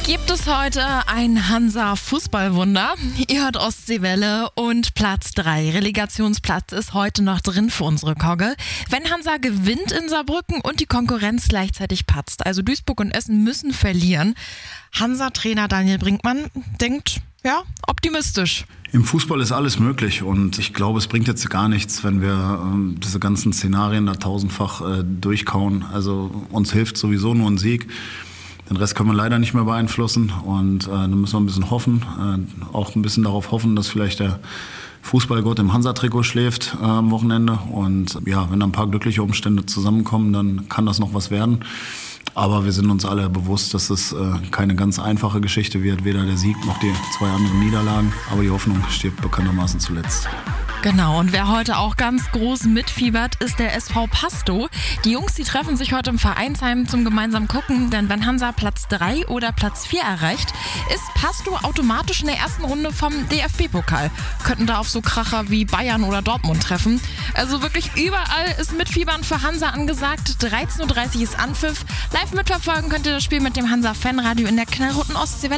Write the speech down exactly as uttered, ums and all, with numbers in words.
Gibt es heute ein Hansa-Fußballwunder? Ihr hört Ostseewelle und Platz drei, Relegationsplatz, ist heute noch drin für unsere Kogge. Wenn Hansa gewinnt in Saarbrücken und die Konkurrenz gleichzeitig patzt, also Duisburg und Essen müssen verlieren. Hansa-Trainer Daniel Brinkmann denkt, ja, optimistisch. Im Fußball ist alles möglich und ich glaube, es bringt jetzt gar nichts, wenn wir ähm, diese ganzen Szenarien da tausendfach äh, durchkauen. Also uns hilft sowieso nur ein Sieg. Den Rest können wir leider nicht mehr beeinflussen und äh, dann müssen wir ein bisschen hoffen, äh, auch ein bisschen darauf hoffen, dass vielleicht der Fußballgott im Hansa-Trikot schläft äh, am Wochenende. Und ja, wenn da ein paar glückliche Umstände zusammenkommen, dann kann das noch was werden. Aber wir sind uns alle bewusst, dass es äh, keine ganz einfache Geschichte wird, weder der Sieg noch die zwei anderen Niederlagen. Aber die Hoffnung stirbt bekanntermaßen zuletzt. Genau, und wer heute auch ganz groß mitfiebert, ist der S V Pastow. Die Jungs, die treffen sich heute im Vereinsheim zum gemeinsamen Gucken, denn wenn Hansa Platz drei oder Platz vier erreicht, ist Pastow automatisch in der ersten Runde vom D F B-Pokal. Könnten da auf so Kracher wie Bayern oder Dortmund treffen. Also wirklich überall ist Mitfiebern für Hansa angesagt. dreizehn Uhr dreißig ist Anpfiff. Live mitverfolgen könnt ihr das Spiel mit dem Hansa-Fanradio in der knallroten Ostseewelle.